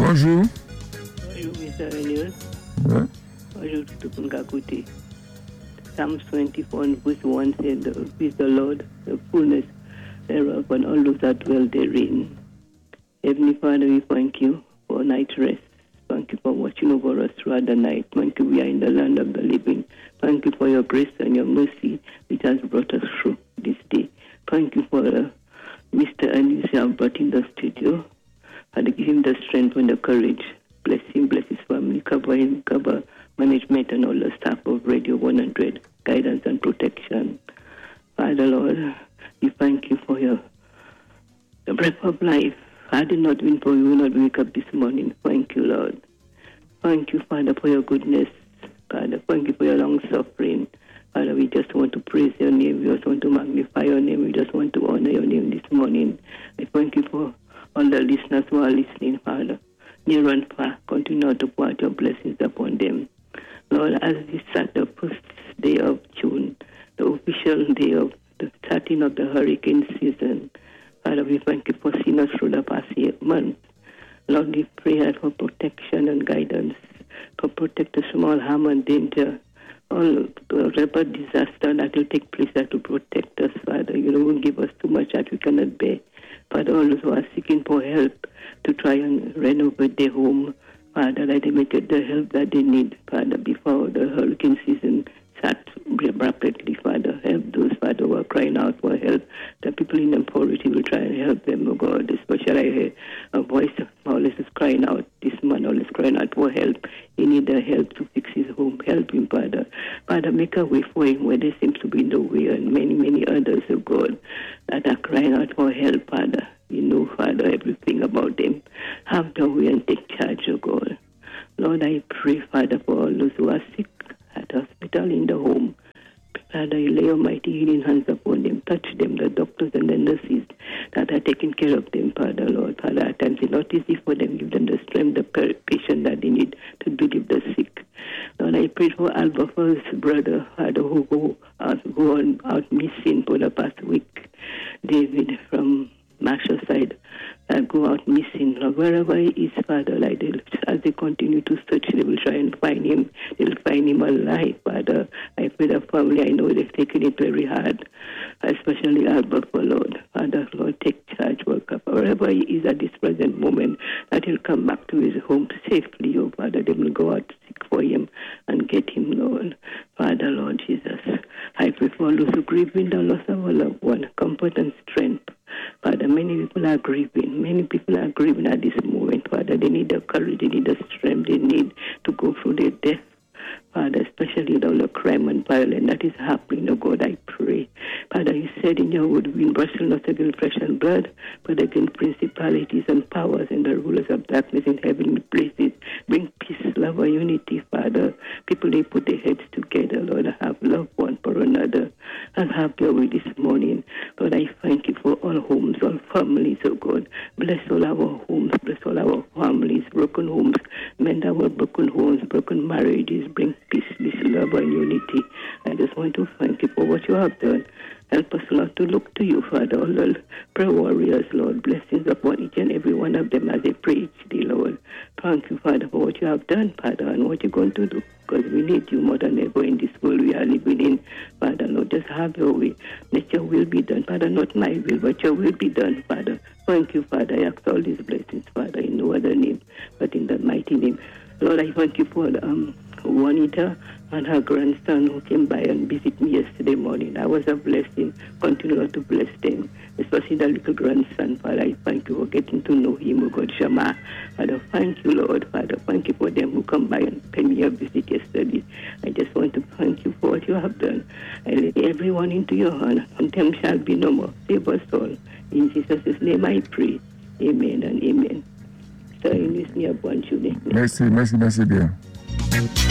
Bonjour. Bonjour, Mr. Daniel. Ouais. Bonjour, Tupungakuti. Psalms 24 and verse 1 said, with the Lord, the fullness thereof, and all those that dwell therein. Heavenly Father, we thank you for night rest. Thank you for watching over us throughout the night. Thank you, we are in the land of the living. Thank you for your grace and your mercy which has brought us through this day. Thank you for Mr. Anis you have brought in the studio. Father, give him the strength and the courage. Bless him, bless his family, cover him, cover management and all the staff of Radio 100, guidance and protection. Father, Lord, we thank you for the breath of life. Had it not been for you, we would not wake up this morning. Thank you, Lord. Thank you, Father, for your goodness. Father, thank you for your long suffering. Father, we just want to praise your name. We just want to magnify your name. We just want to honor your name this morning. I thank you for all the listeners who are listening, Father. Near and far, continue to pour out your blessings upon them. Lord, as we start the first day of June, the official day of the starting of the hurricane season, Father, we thank you for seeing us through the past 8 months. Lord, we pray for protection and guidance, to protect the small harm and danger, all whatever disaster that will take place that will protect us, Father. You don't give us too much that we cannot bear. Father, all those who are seeking for help to try and renovate their home, Father, let them get the help that they need, Father, before the hurricane season starts rapidly, Father. Help those, Father, who are crying out for help. The people in authority will try and help them, oh God. Especially I hear a voice always is crying out. This man always crying out for help. He needs the help to fix his home. Help him, Father. Father, make a way for him where there seems to be no way, and many, many others, oh God, that are crying out for help, Father. You know, Father, everything about them. Have the way and take charge, oh God. Lord, I pray, Father, for all those who are sick at the hospital, in the home. Father, you lay your mighty healing hands upon them. Touch them, the doctors and the nurses that are taking care of them, Father, Lord. Father, at times it's not easy for them. Give them the strength, the patient that they need to relieve the sick. Lord, I pray for Alba's brother, Father, who go out missing for the past week. David from Marshall side go out missing. Lord, wherever he is, Father, like as they continue to search, they will try and find him. They will find him alive, Father. I pray the family, I know they've taken it very hard, especially Albert, for Lord. Father, Lord, take charge, work up wherever he is at this present moment, that he'll come back to his home safely, oh Father. They will go out to seek for him and get him, Lord. Father, Lord Jesus, I pray for all those who grieve in the loss of a loved one, comfort and strength. Father, many people are grieving. Many people are grieving at this moment, Father. They need the courage, they need the strength, they need to go through their death. Father, especially all the crime and violence that is happening, oh God, I pray. Father, you said in your word, we wrestle not against flesh and blood, but against principalities and powers and the rulers of darkness in heavenly places. Bring peace, love, and unity, Father. People, they put their heads together, Lord, have love one for another, and have your way this morning. Lord, I thank you for all homes, all families, oh God. Bless all our homes, bless all our families, broken homes, mend our broken homes, broken marriages. Bring peace, this love, and unity. I just want to thank you for what you have done. Help us, Lord, to look to you, Father. All the prayer warriors, Lord, blessings upon each and every one of them as they pray each day, Lord. Thank you, Father, for what you have done, Father, and what you're going to do, because we need you more than ever in this world we are living in. Father, Lord, just have your way. Let your will be done, Father, not my will, but your will be done, Father. Thank you, Father. I ask all these blessings, Father, in no other name, but in the mighty name. Lord, I thank you for Juanita and her grandson who came by and visited me yesterday morning. I was a blessing. Continue to bless them, especially the little grandson. Father, I thank you for getting to know him, oh God, Shama. Father, thank you, Lord. Father, thank you for them who come by and pay me a visit yesterday. I just want to thank you for what you have done. I lay everyone into your hand, and them shall be no more. Save us all. In Jesus' name I pray. Amen and amen. So, merci bien.